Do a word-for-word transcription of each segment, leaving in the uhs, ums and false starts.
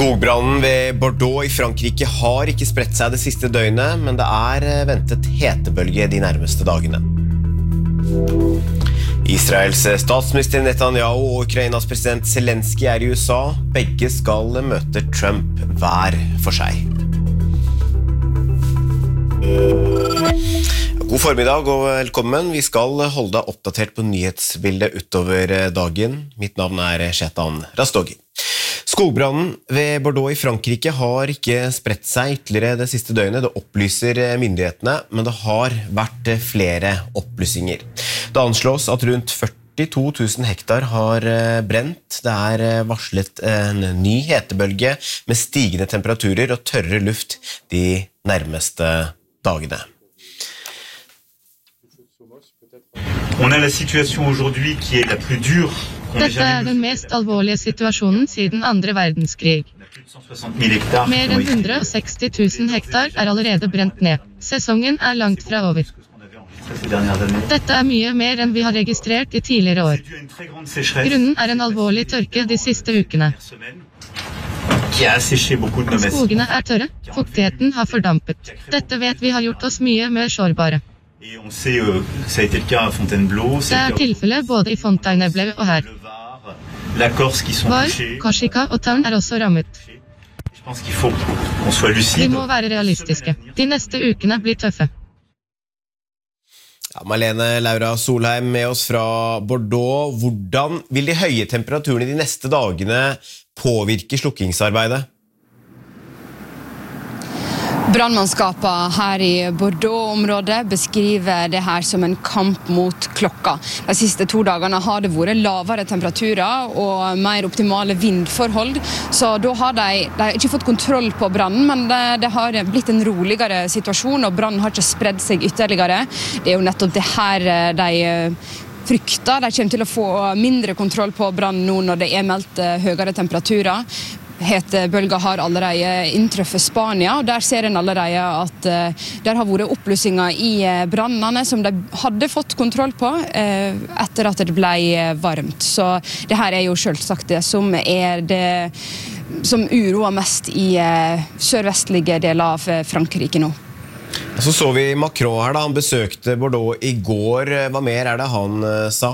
Skogbrannen ved Bordeaux i Frankrike har ikke spredt seg det siste døgnet, men det er ventet hetebølge de nærmeste dagene. Israels statsminister Netanyahu og Ukrainas president Zelensky er i U S A. Begge skal møte Trump hver for seg. God formiddag og velkommen. Vi skal holde deg oppdatert på nyhetsbildet utover dagen. Mitt navn er Shetan Rastogi. Skogbrannen ved Bordeaux i Frankrike har ikke spredt seg ytterligere det siste døgnet. Det opplyser myndighetene, men det har vært flere opplysinger. Det anslås at rundt førtito tusen hektar har brent. Det er varslet en ny hetebølge med stigende temperaturer og tørre luft de nærmeste dagene. On a la situation aujourd'hui qui est la plus dure. Dette er den mest alvorlige situasjonen siden andre verdenskrig. Mer enn hundre og seksti tusen hektar er allerede brent ned. Sesongen er langt fra over. Dette er mye mer enn vi har registrert i tidligere år. Grunnen er en alvorlig tørke de siste ukene. Skogene er tørre, fuktigheten har fordampet. Dette vet vi har gjort oss mye mer sårbare. Et on sait euh, ça a été le cas à Fontainebleau, det er tilfellet både i Fontainebleau og her. La Corse qui sont touchés. Korsika og Tarn er også rammet. Je pense qu'il faut qu'on soit lucide. Vi må være realistiske. De neste ukene blir tøffe. Ja, Malene Laura Solheim med oss fra Bordeaux. Hvordan vil de høye temperaturene de neste dagene påvirke slukkingsarbeidet? Brannmannskapet her i Bordeaux-området beskriver det her som en kamp mot klokka. De siste to dagene har det vært lavere temperaturer og mer optimale vindforhold, så da har de, de har ikke fått kontroll på brannen, men det, det har blitt en roligere situasjon, og brannen har ikke spredd seg ytterligere. Det er jo nettopp det her de frykter. De kommer til å få mindre kontroll på brannen nå når det er meldt høyere temperaturer. Hetebølga har allerede inntreffet Spania, og der ser en allerede at uh, der har vært opplysinger i uh, brannene som de hadde fått kontroll på uh, etter at det ble uh, varmt. Så det her er jo selvsagt det som er det som uroer mest i uh, sørvestlige deler av uh, Frankrike nå. Så så vi Macron her da, han besøkte Bordeaux i går. Hva mer er det han uh, sa?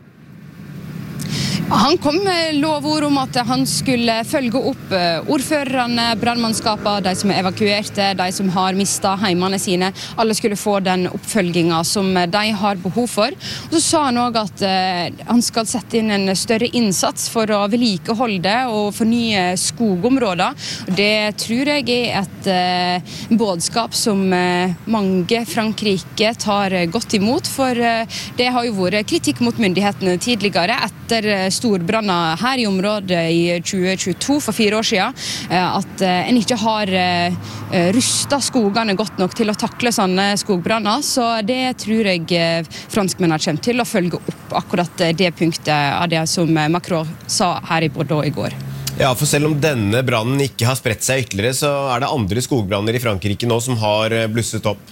Han kom med lovord om at han skulle følge opp ordførerne, brannmannskapene, de som er evakuerte, de som har mistet heimene sine. Alle skulle få den oppfølgingen som de har behov for. Og så sa han også at han skal sette inn en større innsats for å vedlikeholde og fornye skogområder. Det tror jeg er et budskap som mange Frankrike tar godt imot, for det har jo vært kritikk mot myndighetene tidligere etter storbranner her i området i tjue tjueto, for fire år siden, at en ikke har rustet skogene godt nok til å takle sånne skogbranner, så det tror jeg franskmennene kommer til å følge opp akkurat det punktet av det som Macron sa her i Bordeaux i går. Ja, for selv om denne brannen ikke har spredt seg ytterligere, så er det andre skogbranner i Frankrike nå som har blusset opp.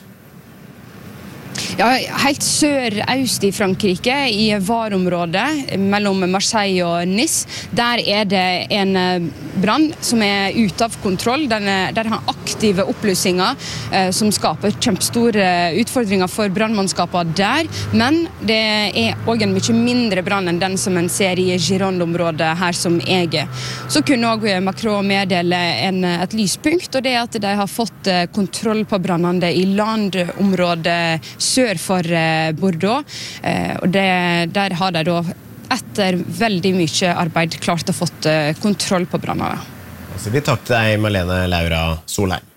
Ja, helt sør-øst i Frankrike, i Var-området, mellom Marseille og Nice, der er det en brann som er ute av kontroll. Den er, der har aktive opplysinger eh, som skaper kjempestore utfordringer for brannmannskapene der, men det er også en mye mindre brann enn den som en ser i Gironde-området her som jeg er. Så kunne også Macron meddele en, et lyspunkt, og det er at de har fått kontroll på brannene i landområdet sør for Bordeaux, og det, der har de da etter veldig mye arbeid klart å fått kontroll på brannene. Så vi takk til deg, Malene Laura Solheim.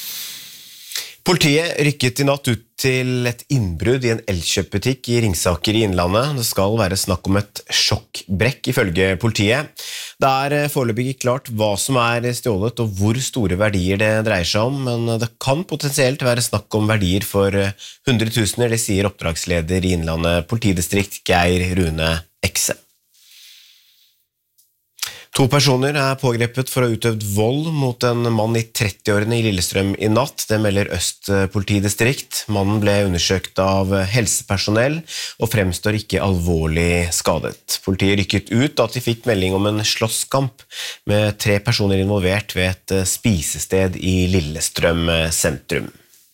Politiet rykket i natt ut til et innbrudd i en elkjøpbutikk i Ringsaker i Innlandet. Det skal være snakk om et sjokkbrekk ifølge politiet. Det er foreløpig ikke klart hva som er stjålet og hvor store verdier det dreier seg om, men det kan potensielt være snakk om verdier for hundretusener, det sier oppdragsleder i Innlandet politidistrikt Geir Rune Ekse. To personer er pågrepet for å ha utøvd vold mot en mann i trettiårene i Lillestrøm i natt. Det melder Øst politidistrikt. Mannen ble undersøkt av helsepersonell og fremstår ikke alvorlig skadet. Politiet rykket ut at de fikk melding om en slåsskamp med tre personer involvert ved et spisested i Lillestrøm sentrum.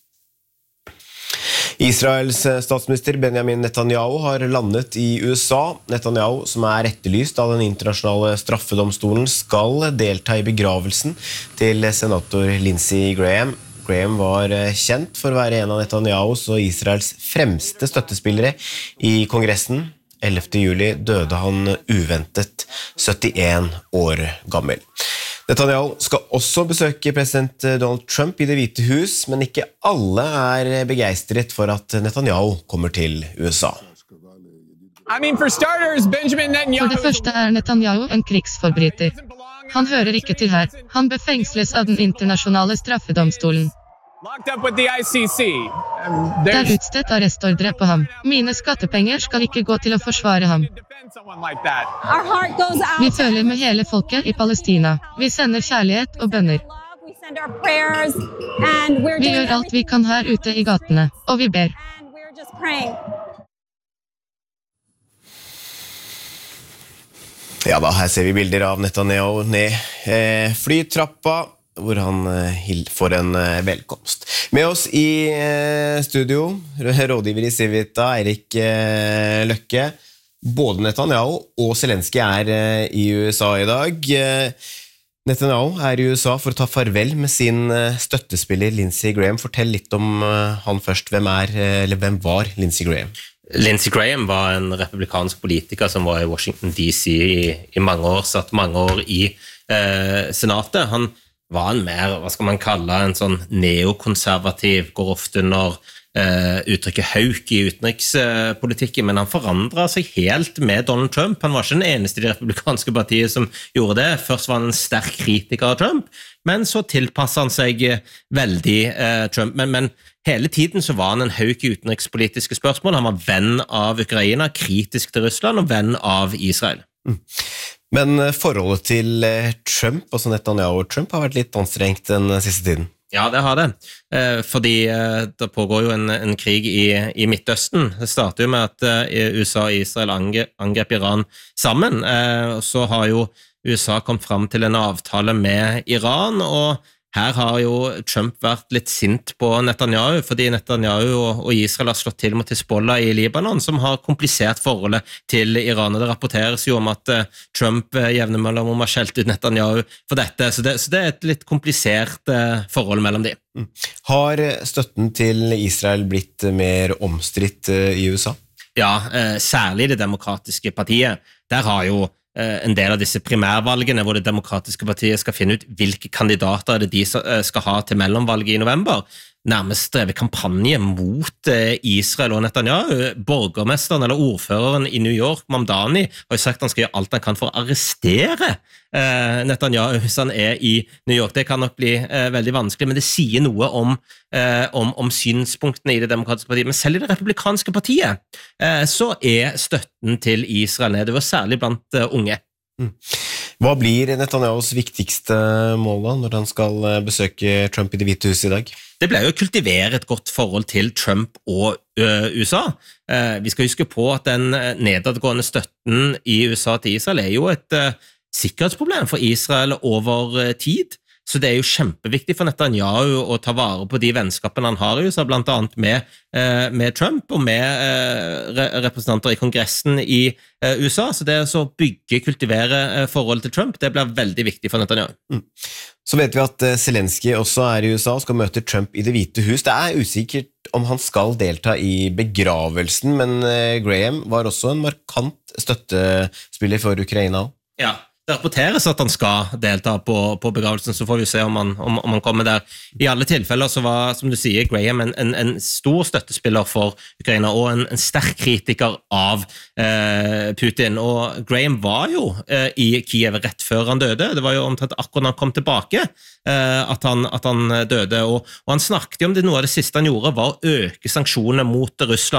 Israels statsminister Benjamin Netanyahu har landet i U S A. Netanyahu, som er etterlyst av den internasjonale straffedomstolen, skal delta i begravelsen til senator Lindsey Graham. Graham var kjent for å være en av Netanyahus og Israels fremste støttespillere i Kongressen. ellevte juli døde han uventet, syttien år gammel. Netanyahu skal også besøke president Donald Trump i Det hvite hus, men ikke alle er begeistret for at Netanyahu kommer til U S A. I mean, for starters, Benjamin Netanyahu... For det første er Netanyahu en krigsforbryter. Han hører ikke til her. Han bør fengsles av den internasjonale straffedomstolen. Locked up with the I C C. Um, Det er there's- utstedt arrestordre på ham. Mine skattepenger skal ikke gå til å forsvare ham. defend someone like that. Our heart goes Vi out. føler med hele folket i Palestina. Vi sender kjærlighet og bønner. We send our prayers, and we're Vi doing gjør alt vi everything kan her ute i gatene, og vi ber. and we're just praying. Ja da, her ser vi bilder av Netanyahu ned eh, flytrappa, hvor han eh, hil- får en eh, velkomst. Med oss i eh, studio, rådgiver i Civita, Eirik eh, Løkke. Både Netanyahu og Zelensky er eh, i U S A i dag. Eh, Netanyahu er i U S A for å ta farvel med sin eh, støttespiller Lindsey Graham. Fortell litt om eh, han først. Hvem er, eh, eller hvem var Lindsey Graham? Lindsey Graham var en republikansk politiker som var i Washington D C i, i mange år, satt mange år i eh, senatet. Han var en mer, hva skal man kalle, en sånn neokonservativ, går ofte under eh, uttrykket hauk i utenrikspolitikken, men han forandret seg helt med Donald Trump. Han var ikke den eneste i det republikanske partiet som gjorde det. Først var han en sterk kritiker av Trump, men så tilpasset han seg veldig eh, Trump. Men, men hele tiden så var han en hauk i utenrikspolitiske spørsmål. Han var venn av Ukraina, kritisk til Russland, og venn av Israel. Mm. Men eh, forholdet til eh, Trump, altså Netanyahu og Trump, har vært litt anstrengt den eh, siste tiden. Ja, det har det. Eh, fordi eh, det pågår jo en, en krig i, i Midtøsten. Det starter jo med at eh, U S A og Israel ange, angrep Iran sammen. Eh, og så har jo U S A kommet frem til en avtale med Iran, og her har jo Trump vært litt sint på Netanyahu, fordi Netanyahu og, og Israel har slått til mot Hezbollah i Libanon, som har komplisert forholdet til Iran. Og det rapporteres jo om at eh, Trump eh, jevne mellom om har skjelt ut Netanyahu for dette, så det, så det er et litt komplisert eh, forhold mellom de. Mm. Har støtten til Israel blitt mer omstridt eh, i U S A? Ja, eh, særlig det demokratiske partiet. Der har jo en del av disse primærvalgene hvor det demokratiske partiet skal finne ut hvilke kandidater det de skal ha til mellomvalget i november, nærmest drevet kampanje mot Israel og Netanyahu. Borgermesteren eller ordføreren i New York, Mamdani, har jo sagt at han skal gjøre alt han kan for å arrestere Netanyahu hvis han er i New York. Det kan nok bli veldig vanskelig, men det sier noe om, om, om synspunktene i det demokratiske partiet. Men selv i det republikanske partiet så er støtten til Israel nedover, særlig blant unge. Mm. Hva blir Netanyahus viktigste mål da, når han skal besøke Trump i Det hvite hus i dag? Det ble jo å kultivere et godt forhold til Trump og uh, U S A. Uh, vi skal huske på at den nedadgående støtten i U S A til Israel er jo et uh, sikkerhetsproblem for Israel over uh, tid. Så det er jo kjempeviktig for Netanyahu å ta vare på de vennskapene han har i U S A, blant annet med, uh, med Trump og med uh, re representanter i Kongressen i uh, U S A. Så det er å bygge, kultivere uh, forholdet til Trump, det blir veldig viktig for Netanyahu. Mm. Så vet vi at Zelensky også er i U S A og skal møte Trump i Det hvite hus. Det er usikkert om han skal delta i begravelsen, men Graham var også en markant støttespiller for Ukraina. Ja, det rapporteres at han skal delta på, på begravelsen, så får vi se om han, om, om han kommer der. I alle tilfeller så var, som du sier, Graham en, en, en stor støttespiller for Ukraina, og en, en sterk kritiker av eh, Putin. Og Graham var jo eh, i Kiev rett før han døde. Det var jo omtrent akkurat når han kom tilbake eh, at, han, at han døde. Og, og han snakket jo om det, noe av det siste han gjorde var å øke sanksjonene mot Russland, og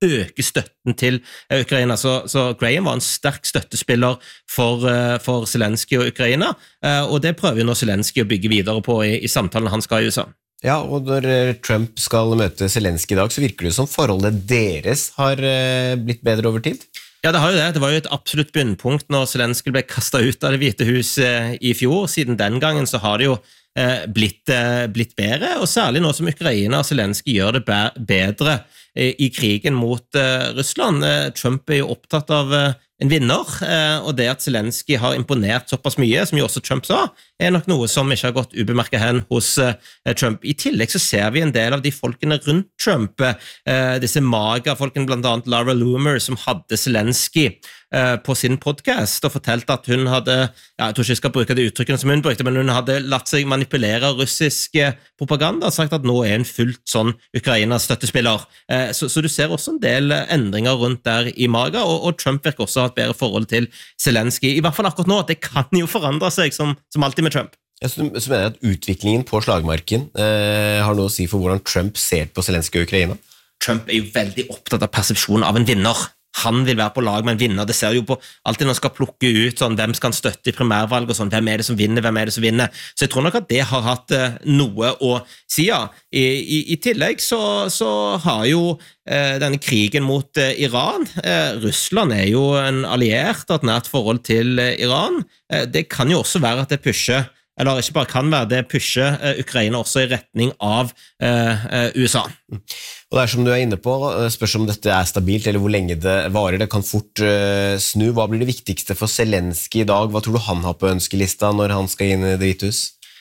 øke støtten til Ukraina. Så, så Graham var en sterk støttespiller for, for Zelensky og Ukraina, og det prøver jo nå Zelensky å bygge videre på i, i samtalen han skal i U S A. Ja, og når Trump skal møte Zelensky i dag, så virker det som forholdet deres har blitt bedre over tid. Ja, det har jo det. Det var jo et absolutt bunnpunkt når Zelensky ble kastet ut av det hvite huset i fjor. Siden den gangen så har det jo eh, blitt, eh, blitt bedre, og særlig nå som Ukraina og Zelensky gjør det bedre eh, i krigen mot eh, Russland. Eh, Trump er jo opptatt av eh, en vinner, eh, og det at Zelensky har imponert såpass mye, som jo også Trump sa, er nok noe som ikke har gått ubemerket hen hos eh, Trump. I tillegg så ser vi en del av de folkene rundt Trump, eh, disse maga-folkene, blant annet Laura Loomer, som hadde Zelensky eh, på sin podcast, og fortalte at hun hadde, ja, jeg tror ikke jeg skal bruke de uttrykkene som hun brukte, men hun hadde latt seg manipulere av russisk eh, propaganda, og sagt at nå er hun fullt sånn Ukraina-støttespiller. Eh, så, så du ser også en del endringer rundt der i maga, og, og Trump virker også ha et bedre forhold til Zelensky, i hvert fall akkurat nå, at det kan jo forandre seg som, som alltid med Trump. Jeg synes, så mener jeg at utviklingen på slagmarken eh, har noe å si for hvordan Trump ser på Zelensky og Ukraina. Trump er jo veldig opptatt av persepsjonen av en vinner. Han vil være på lag med en vinner. Det ser jo på alltid når han skal plukke ut sånn, hvem skal han støtte i primærvalg og sånn, hvem er det som vinner, hvem er det som vinner. Så jeg tror nok at det har hatt eh, noe å si. Ja. I, i, I tillegg så, så har jo eh, denne krigen mot eh, Iran, eh, Russland er jo en alliert, et nært forhold til eh, Iran. Eh, det kan jo også være at det pusher, eller ikke bare kan være, det pusher eh, Ukraina også i retning av eh, eh, U S A. Og det er som du er inne på, spørs om dette er stabilt, eller hvor lenge det varer. Det kan fort uh, snu. Hva blir det viktigste for Zelensky i dag? Hva tror du han har på ønskelista når han skal inn i Det hvite hus?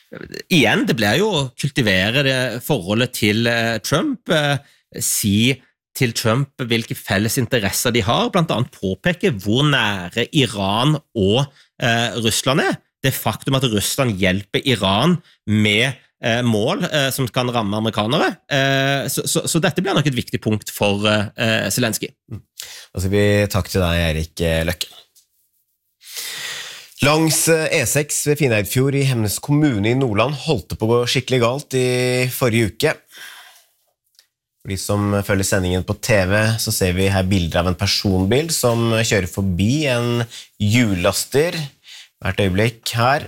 Igjen, det blir jo å kultivere det forholdet til uh, Trump, uh, si til Trump hvilke felles interesser de har, blant annet påpeke hvor nære Iran og uh, Russland er. Det faktum at Russland hjelper Iran med eh, mål eh, som kan ramme amerikanere. Eh, så, så, så dette blir nok et viktig punkt for eh, Zelensky. Da sier vi takk til deg, Erik Løkke. Langs E seks ved Fineidfjord i Hemnes kommune i Nordland holdt det på å gå skikkelig galt i forrige uke. For de som følger sendingen på T V, så ser vi her bilder av en personbil som kjører forbi en hjullaster. Hvert øyeblikk her.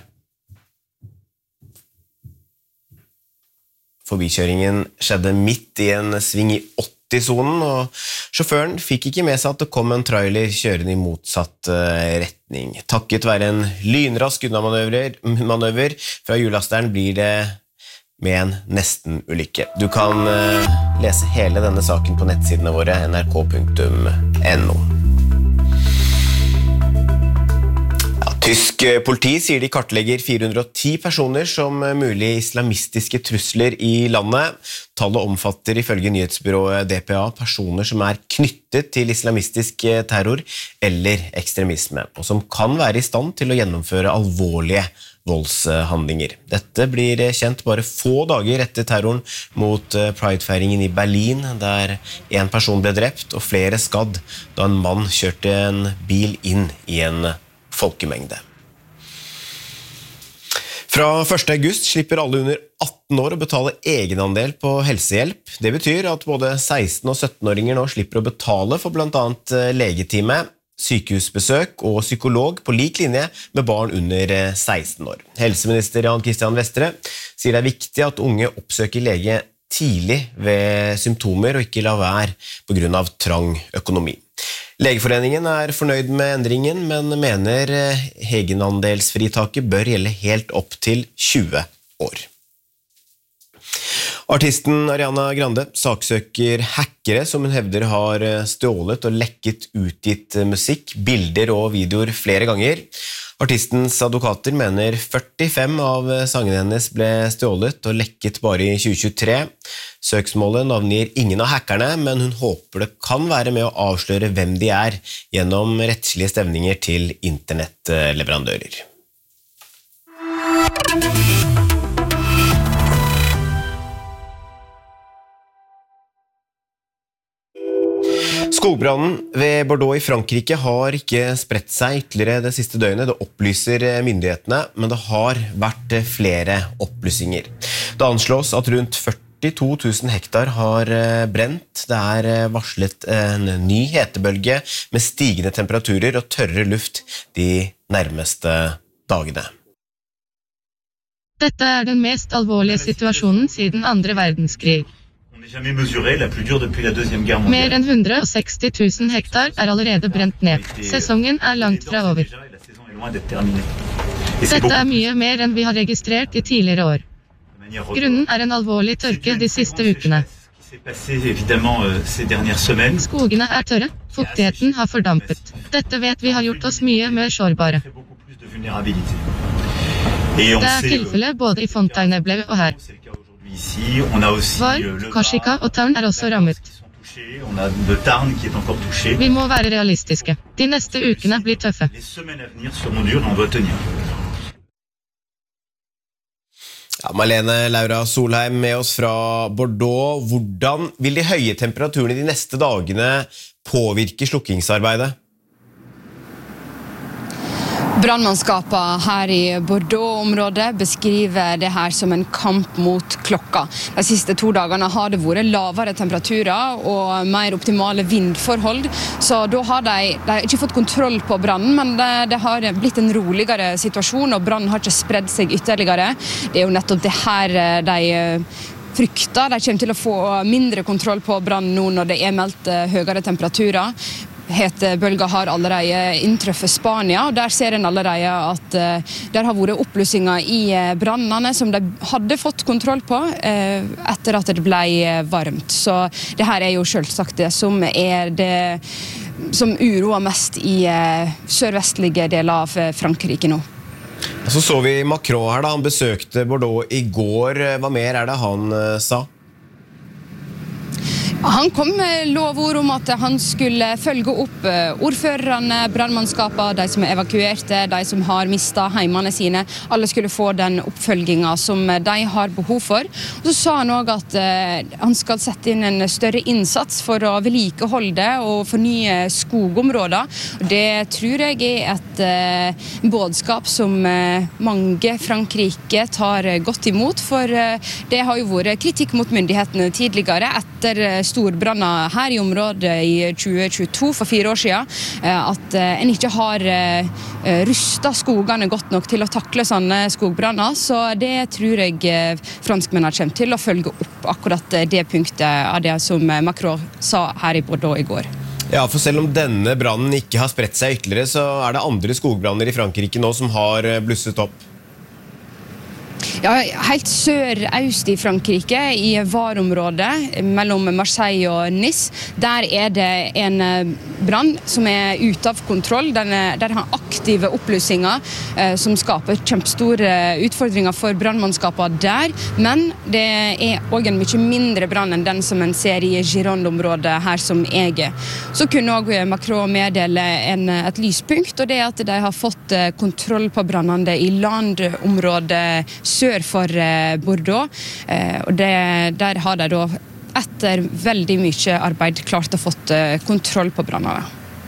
Forbikjøringen skjedde midt i en sving i åtti-sonen, og sjåføren fikk ikke med seg at det kom en trailer kjørende i motsatt retning. Takket være en lynrask unnamanøver fra hjullasteren blir det med en nesten ulykke. Du kan lese hele denne saken på nettsidene våre, n r k punktum n o. Tysk politi sier de kartlegger fire hundre og ti personer som mulig islamistiske trusler i landet. Tallet omfatter ifølge nyhetsbyrået D P A personer som er knyttet til islamistisk terror eller ekstremisme, og som kan være i stand til å gjennomføre alvorlige voldshandlinger. Dette blir kjent bare få dager etter terroren mot Pride-feiringen i Berlin, der en person ble drept og flere skadd da en mann kjørte en bil inn i en folkemengde. Fra første august slipper alle under atten år å betale egenandel på helsehjelp. Det betyr at både seksten- og sytten-åringer nå slipper å betale for blant annet legetime, sykehusbesøk og psykolog på lik linje med barn under seksten år. Helseminister Jan Christian Vestre sier det er viktig at unge oppsøker lege tidlig ved symptomer og ikke la være på grunn av trang økonomi. Legeforeningen er fornøyd med endringen, men mener egenandelsfritaket bør gjelde helt opp til tjue år. Artisten Ariana Grande saksøker hackere som hun hevder har stjålet og lekket utgitt musikk, bilder og videoer flere ganger. Artistens advokater mener førtifem av sangene hennes ble stjålet og lekket bare i tjue tjuetre. Søksmålet navngir ingen av hackerne, men hun håper det kan være med å avsløre hvem de er gjennom rettslige stevninger til internettleverandører. Skogbrannen ved Bordeaux i Frankrike har ikke spredt seg ytterligere det siste døgnet. Det opplyser myndighetene, men det har vært flere oppblussinger. Det anslås at rundt førti førtito tusen hektar har brent. Det er varslet en ny hetebølge med stigende temperaturer og tørre luft de nærmeste dagene. Dette er den mest alvorlige situasjonen siden andre verdenskrig. Mer enn hundre og seksti tusen hektar er allerede brent ned. Sesongen er langt fra over. Dette er mye mer enn vi har registrert i tidligere år. Grunnen er en alvorlig tørke de siste ukene. Skogene er tørre, fuktigheten har fordampet. Dette vet vi har gjort oss mye mer sårbare. Det er tilfellet både i Fontainebleau og her. Var, Korsika og Tarn er også rammet. Vi må være realistiske. De neste ukene blir tøffe. Ja, Malene Laura Solheim med oss fra Bordeaux. Hvordan vil de høye temperaturene de neste dagene påvirke slukkingsarbeidet? Brandmannskapet her i Bordeaux-området beskriver det her som en kamp mot klokka. De siste to dagene har det vært lavere temperaturer og mer optimale vindforhold, så da har de, de har ikke fått kontroll på brannen, men det, det har blitt en roligere situasjon, og brannen har ikke spredd seg ytterligere. Det er jo nettopp det her de frykter. De kommer til å få mindre kontroll på brannen nå når det er meldt høyere temperaturer. Hetebølger har allerede inntreffet Spania, og der ser en allerede at uh, der har vært oppblussinger i uh, brannene som de hadde fått kontroll på uh, etter at det ble uh, varmt. Så det her er jo selvsagt det som er det som uroer mest i uh, sørvestlige deler av uh, Frankrike nå. Så så vi Macron her da, han besøkte Bordeaux i går. Hva mer er det han uh, sa? Han kom med lovord om at han skulle følge opp ordførerne, brandmannskapene, de som er evakuerte, de som har mistet heimene sine. Alle skulle få den oppfølgingen som de har behov for. Og så sa han også at han skal sette inn en større innsats for å vedlikeholde og fornye skogområder. Det tror jeg er et budskap som mange Frankrike tar godt imot, for det har jo vært kritikk mot myndighetene tidligere etter storbranner her i området i tjue tjueto, for fire år siden, at en ikke har rustet skogene godt nok til å takle sånne skogbranner, så det tror jeg franskmennene kommer til å følge opp akkurat det punktet av det som Macron sa her i Bordeaux i går. Ja, for selv om denne brannen ikke har spredt seg ytterligere, så er det andre skogbranner i Frankrike nå som har blusset opp. Ja, helt sør-øst i Frankrike, i Var-området, mellom Marseille og Nice, der er det en brann som er ute av kontroll. Den er, der har aktive oppblussinger eh, som skaper kjempestore utfordringer for brandmannskapene der, men det er også en mye mindre brann enn den som en ser i Gironde-området her som jeg er. Så kunne også Macron meddele en, et lyspunkt, og det er at de har fått kontroll på brannene i landområdet sør for Bordeaux, og det, der har de da etter veldig mye arbeid klart å fått kontroll på brannene.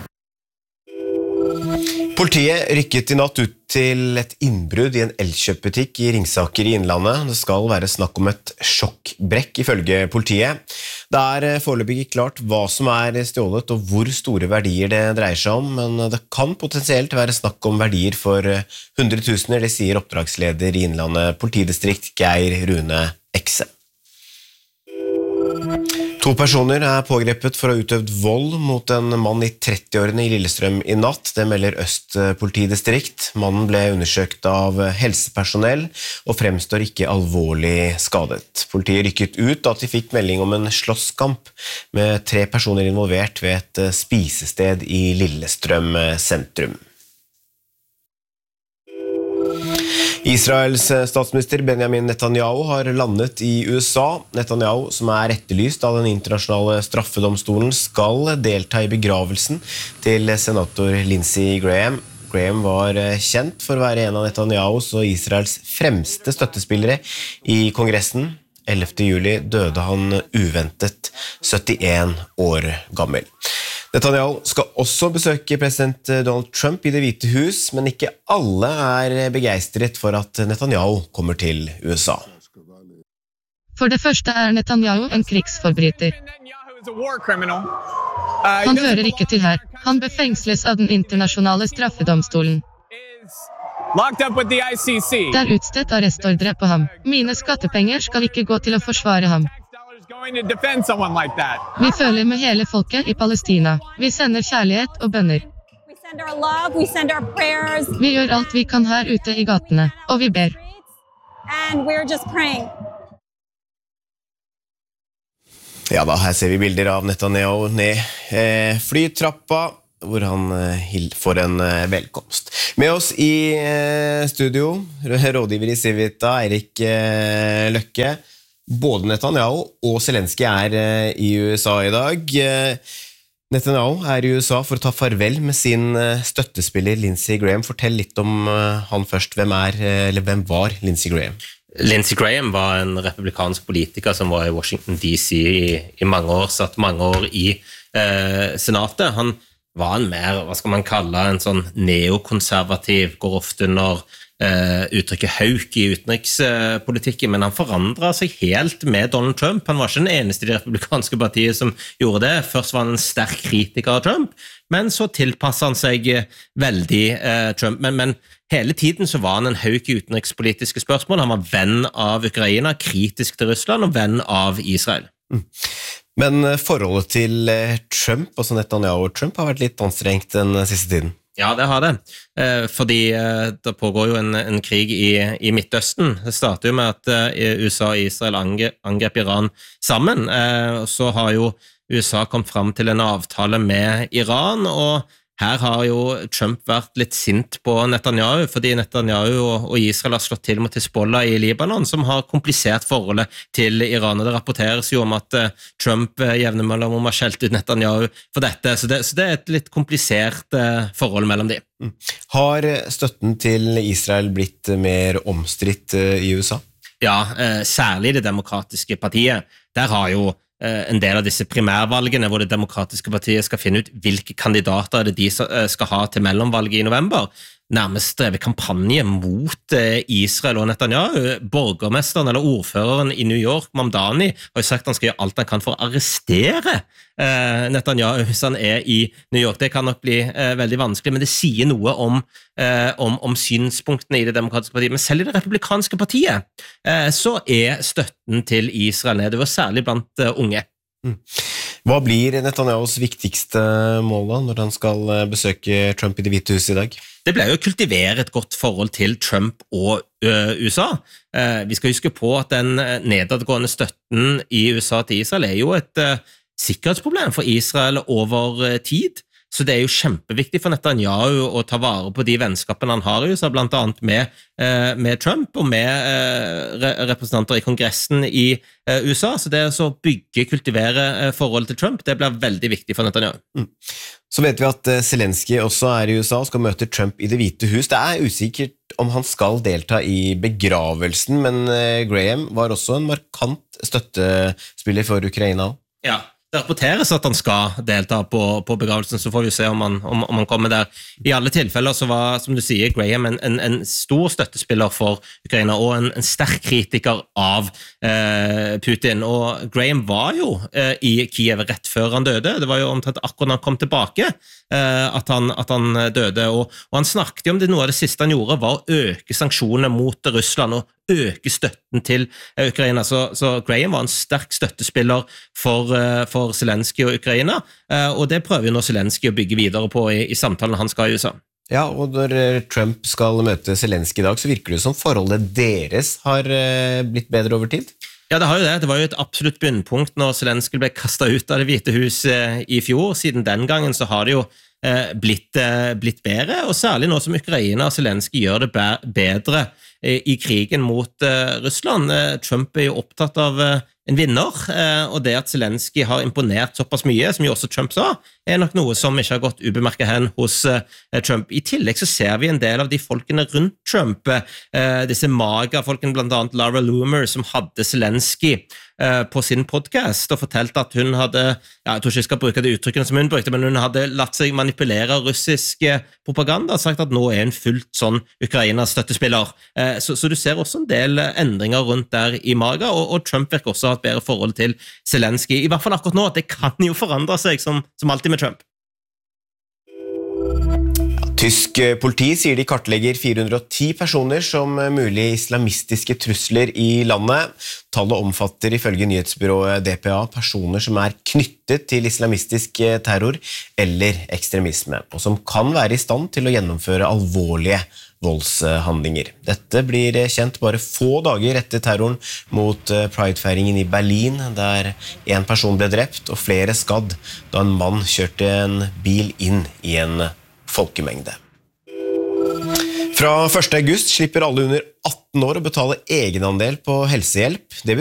Politiet rykket i natt ut til et innbrudd i en elkjøpbutikk i Ringsaker i Innlandet. Det skal være snakk om et sjokkbrekk ifølge politiet. Det er foreløpig ikke klart hva som er stjålet og hvor store verdier det dreier seg om, men det kan potensielt være snakk om verdier for hundretusener, det sier oppdragsleder i Innlandet politidistrikt Geir Rune Ekse. To personer er pågrepet for å ha utøvd vold mot en mann i trettiårene i Lillestrøm i natt. Det melder Øst politidistrikt. Mannen ble undersøkt av helsepersonell og fremstår ikke alvorlig skadet. Politiet rykket ut at de fikk melding om en slåsskamp med tre personer involvert ved et spisested i Lillestrøm sentrum. Israels statsminister Benjamin Netanyahu har landet i U S A. Netanyahu, som er etterlyst av den internasjonale straffedomstolen, skal delta i begravelsen til senator Lindsey Graham. Graham var kjent for å være en av Netanyahus og Israels fremste støttespillere i Kongressen. ellevte juli døde han uventet syttien år gammel. Netanyahu skal også besøke president Donald Trump i Det hvite hus, men ikke alle er begeistret for at Netanyahu kommer til U S A. For det første er Netanyahu en krigsforbryter. Netanyahu is a war criminal. Uh, he Han doesn't hører ikke til her. Han bør fengsles av den internasjonale straffedomstolen. is locked up with the I C C. Det er utstedt arrestordre på ham. Mine skattepenger skal ikke gå til å forsvare ham. Tax dollars going to defend someone like that. Vi føler med hele folket i Palestina. Vi sender kjærlighet og bønner. We send our love, we send our prayers, Vi gjør alt vi kan her ute i gatene, og vi ber. and we're just praying. Ja da, her ser vi bilder av Netanyahu ned eh, flytrappa, hvor han eh, hil- får en eh, velkomst. Med oss i eh, studio, rådgiver i Civita, Eirik eh, Løkke. Både Netanyahu og Zelensky er eh, i U S A i dag. Eh, Netanyahu er i U S A for å ta farvel med sin eh, støttespiller Lindsey Graham. Fortell litt om eh, han først. Hvem er, eh, eller hvem var Lindsey Graham? Lindsey Graham var en republikansk politiker som var i Washington D C i, i mange år, satt mange år i eh, senatet. Han var en mer, hva skal man kalle, en sånn neokonservativ, går ofte under eh, uttrykket hauk i utenrikspolitikken, men han forandret seg helt med Donald Trump. Han var ikke den eneste i det republikanske partiet som gjorde det. Først var han en sterk kritiker av Trump, men så tilpasset han seg veldig eh, Trump. Men, men hele tiden så var han en hauk i utenrikspolitiske spørsmål. Han var venn av Ukraina, kritisk til Russland og venn av Israel. Mm. Men forholdet til Trump, altså Netanyahu og Trump, har vært litt anstrengt den siste tiden. Ja, det har det. Eh, fordi eh, det pågår jo en, en krig i, i Midtøsten. Det startet jo med at eh, U S A og Israel angrep, angrep Iran sammen. Eh, og så har jo U S A kommet frem til en avtale med Iran, og her har jo Trump vært litt sint på Netanyahu, fordi Netanyahu og, og Israel har slått til mot Hezbollah i Libanon, som har komplisert forholdet til Iran. Og det rapporteres jo om at uh, Trump uh, jevne mellom om har skjelt ut Netanyahu for dette, så det, så det er et litt komplisert uh, forhold mellom de. Mm. Har støtten til Israel blitt mer omstridt uh, i U S A? Ja, uh, særlig det demokratiske partiet. Der har jo en del av disse primærvalgene hvor det demokratiske partiet skal finne ut hvilke kandidater er det de skal ha til mellomvalget i november, nærmest drevet kampanje mot Israel og Netanyahu. Borgermesteren eller ordføreren i New York, Mamdani, har jo sagt at han skal gjøre alt han kan for å arrestere eh, Netanyahu hvis han er i New York. Det kan nok bli eh, veldig vanskelig, men det sier noe om, eh, om, om synspunktene i det demokratiske partiet. Men selv i det republikanske partiet eh, så er støtten til Israel nedover, særlig blant eh, unge. Mm. Hva blir Netanyahus viktigste mål da, når han skal besøke Trump i Det hvite huset i dag? Det ble jo å kultivere et godt forhold til Trump og uh, U S A. Uh, vi skal huske på at den nedadgående støtten i U S A til Israel er jo et uh, sikkerhetsproblem for Israel over uh, tid. Så det er jo kjempeviktig for Netanyahu å ta vare på de vennskapene han har i U S A, blant annet med, uh, med Trump og med uh, re representanter i kongressen i uh, U S A. Så det er å bygge, kultivere uh, forholdet til Trump, det blir veldig viktig for Netanyahu. Mm. Så vet vi at Zelensky også er i U S A og skal møte Trump i Det hvite hus. Det er usikkert om han skal delta i begravelsen, men Graham var også en markant støttespiller for Ukraina. Ja, det rapporteres at han skal delta på, på begravelsen, så får vi se om han, om, om han kommer der. I alle tilfeller så var, som du sier, Graham en, en, en stor støttespiller for Ukraina og en, en sterk kritiker av eh, Putin. Og Graham var jo eh, i Kiev rett før han døde. Det var jo omtrent akkurat når han kom tilbake eh, at, han, at han døde. Og, og han snakket om det, noe av det siste han gjorde var å øke sanksjonene mot Russland og øke støtten til Ukraina. Så, så Graham var en sterk støttespiller for, for Zelensky og Ukraina, og det prøver jo nå Zelensky å bygge videre på i, i samtalen han skal i U S A. Ja, og når Trump skal møte Zelensky i dag, så virker det som forholdet deres har blitt bedre over tid? Ja, det har jo det. Det var jo et absolutt bunnpunkt når Zelensky ble kastet ut av Det hvite hus i fjor. Siden den gangen så har det jo blitt, blitt bedre, og særlig nå som Ukraina og Zelensky gjør det bedre i krigen mot Russland. Trump er jo opptatt av en vinner, og det at Zelensky har imponert såpass mye, som jo også Trump sa, er nok noe som ikke har gått ubemerket hen hos Trump. I tillegg så ser vi en del av de folkene rundt Trump, disse maga-folkene, blant annet Laura Loomer, som hadde Zelensky på sin podcast og fortalte at hun hadde, ja, jeg tror ikke jeg skal bruke det uttrykkene som hun brukte, men hun hadde latt seg manipulere av russisk propaganda og sagt at nå er hun fullt sånn Ukrainas støttespiller. Så, så du ser også en del endringer rundt der i Malaga, og, og Trump virker også ha et bedre forhold til Zelensky, i hvert fall akkurat nå, at det kan jo forandre seg, som, som alltid med Trump. Tysk politi sier de kartlegger fire hundre og ti personer som mulig islamistiske trusler i landet. Tallet omfatter ifølge nyhetsbyrået D P A personer som er knyttet til islamistisk terror eller ekstremisme, og som kan være i stand til å gjennomføre alvorlige voldshandlinger. Dette blir kjent bare få dager etter terroren mot Pride-feiringen i Berlin, der en person ble drept og flere skadd da en mann kjørte en bil inn i en folkemengde. Fra første august slipper alle under atten år å betale egenandel på helsehjelp. Det